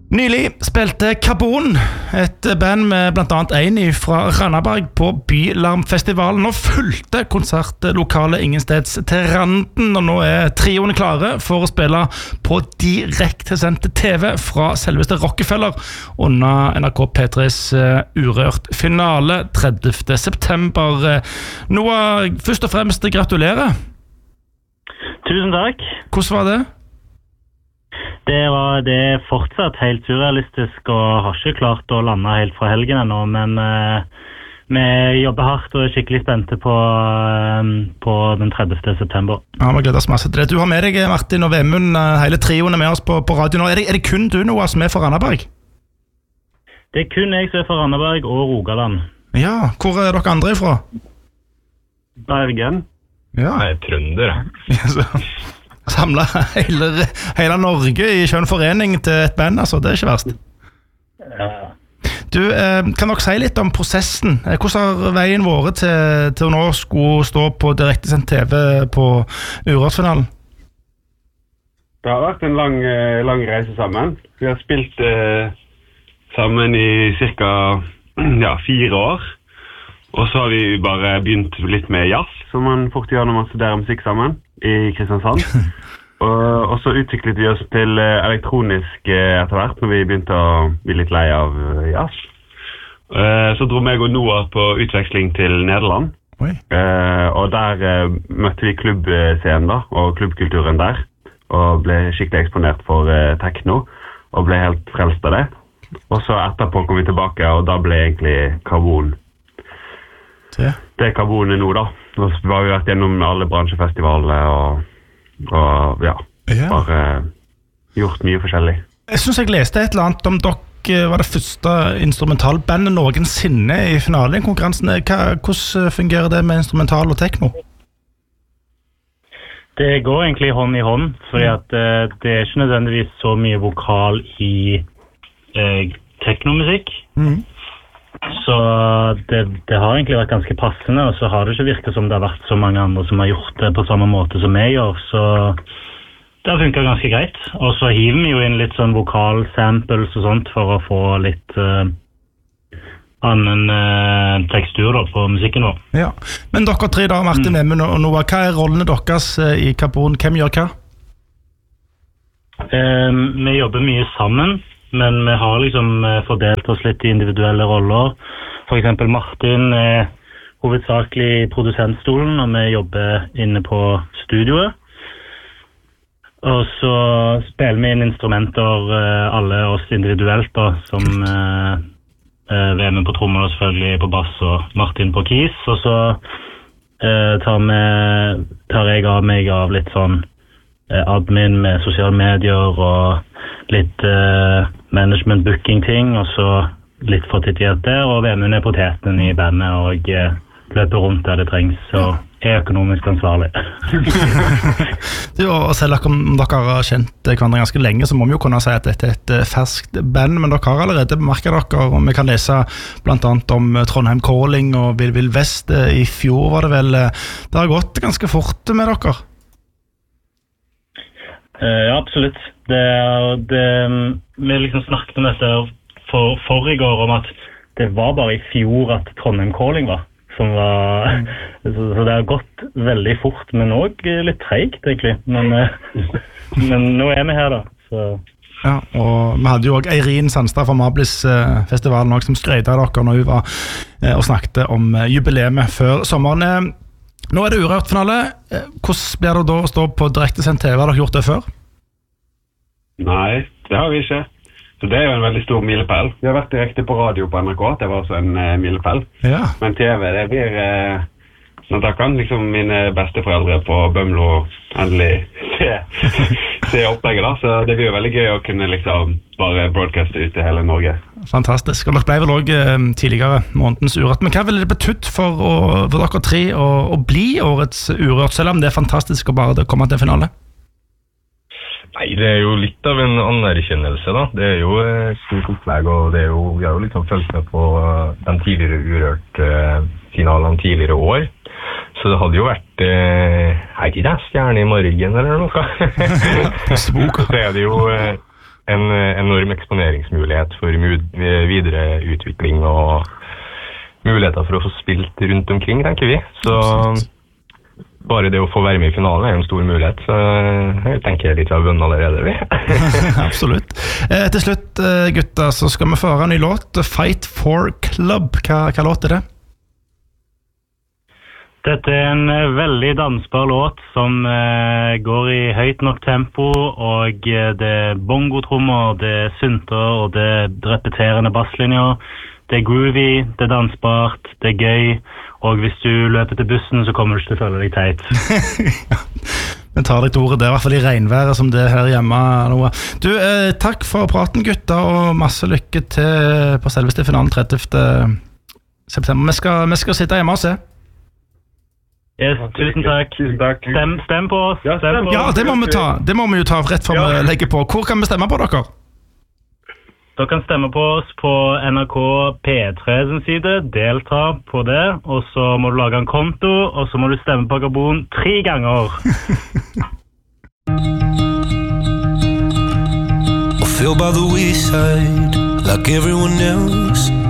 Nylig spilte Carbon, et band med blant annet en fra Randaberg på Bylarmfestivalen. Nå fulgte konsertlokalet ingensteds til randen, og nå trioene klare for å spille på direktesendt TV fra selveste Rockefeller under NRK P3s Urørt finale 30. september. Noah, først og fremst gratulerer. Tusen takk. Hvordan var det? Det fortsatt helt surrealistisk og har ikke klart å lande helt fra helgen ennå, men vi jobber hardt og skikkelig spente på den 30. september. Ja, vi gleder oss masse til det. Du har med deg Martin og Vemund, hele trioen med oss på radio nå. Er det kun du, Noah, som fra Randaberg? Det kun jeg som fra Randaberg og Rogaland. Ja, hvor dere andre ifra? Bergen. Ja. Jeg trønder. Samlet hele Norge i skjønn forening til et band, altså. Det ikke verst. Ja. Du, kan dere si litt om prosessen? Hvordan har veien vært til å nå skulle stå på direktesendt TV på Urørt-finalen? Det har vært en lang reise sammen. Vi har spilt sammen i cirka 4 år. Og så har vi bare begynt litt med jazz, som man fort gjør når man studerer musikk sammen i Kristiansand. og så utviklet vi oss til elektronisk etter hvert, når vi begynte å bli litt lei av jazz. Så dro meg og Noah på utveksling til Nederland. Og der møtte vi klubbscenen da, og klubbkulturen der, og ble skikkelig eksponert for techno, og ble helt frelst av det. Og så etterpå kom vi tilbake, og da ble egentlig Carbon. Det Carbon nå da. Nå har vi vært gjennom alle bransjefestivaler og bare gjort mye forskjellig. Jeg synes jeg leste et eller annet om dere var det første instrumentalbandet noensinne i finalen i konkurransen. Hvordan fungerer det med instrumental og techno? Det går egentlig hånd i hånd, fordi at det ikke nødvendigvis så mye vokal i technomusikk. Så det har egentlig vært ganske passende, og så har det ikke virket som det har vært så mange andre som har gjort det på samme måte som jeg gjør, så det har funket ganske greit. Og så hiver vi jo inn litt sånn vokal samples og sånt for å få litt annen tekstur da, på musikken vår. Ja, men dere tre da, Martin, Vemund og Noah, hva rollene deres i Carbon? Hvem gjør hva? Vi jobber mye sammen, men vi har liksom fordelt oss litt i individuelle roller. For eksempel Martin hovedsakelig i produsentstolen, og vi jobber inne på studioet. Og så spiller vi inn instrumenter, alle oss individuelt da, som Vemund på trommer og selvfølgelig på bass og Martin på keys. Og så tar jeg av meg av litt sånn admin med sosiale medier og litt management booking ting, og så litt fortittighet der, og Vemund poteten i bandet og løper rundt der det trengs, så økonomisk ansvarlig. Og selv om dere har kjent hverandre ganske lenge, så må vi jo kunne si at dette et ferskt band, men dere har allerede bemerket dere, og vi kan lese blant annet om Trondheim Calling og Vill Vest. I fjor var det vel, det har gått ganske fort med dere. Ja, absolutt. Vi liksom snakket om dette for i går, om at det var bare i fjor at Trondheim Calling var, så det har gått veldig fort, men også litt tregt egentlig. Men nå vi her da. Så. Ja, og vi hadde jo også Eirin Sandstad fra Mablis-festivalen også, som skrøyde av dere når hun var og snakket om jubileet før sommeren. Nå det Urørt-finale. Hvordan blir det da å stå på direktesendt TV? Har dere gjort det før? Nei, det har vi ikke. Så det jo en veldig stor milepæl. Vi har vært direkte på radio på NRK, det var også en milepæl. Ja. Men TV, det blir... Sånn da kan liksom mine besteforeldre på Bømlo endelig se opplegget da. Så det blir jo veldig gøy å kunne liksom bare broadcaste ut til hele Norge. Fantastisk. Og dere ble vel også tidligere månedens Urørt. Men hva ville det betydd for dere tre å bli årets Urørt, selv om det fantastisk å bare komme til finale? Nei, det jo litt av en anerkjennelse da. Det jo et stort opplegg, og vi har jo liksom følt med på den tidligere Urørt-finalen tidligere år. Så det hadde jo vært, ikke det, stjerne i margen eller noe. Så det jo en enorm eksponeringsmulighet for videre utvikling og muligheter for å få spilt rundt omkring, tenker vi. Så bare det å få være med i finalen en stor mulighet, så jeg tenker litt av vunnet allerede, vi. Absolutt. Til slutt, gutter, så skal vi få høre en ny låt, Fight for Club. Hva låt det? Dette en veldig dansbar låt som går i høyt nok tempo, og det bongotrommer, det synter, og det repeterende basslinjer. Det groovy, det dansbart, det gøy, og hvis du løper til bussen, så kommer du ikke til å føle deg teit. Vi tar deg til ordet, det i hvert fall i regnværet som det her hjemme, Noah. Du, takk for praten, gutter, og masse lykke til på selveste finalen 30. september. Vi skal sitte hjemme og se. Yes, tusen takk. Stem på oss. Ja, det må vi ta. Det må vi jo ta rett før vi legger på. Hvor kan vi stemme på dere? Dere kan stemme på oss på NRK P3 sin side, delta på det, og så må du lage en konto, og så må du stemme på Gabon 3 ganger. I feel by the wayside like everyone else.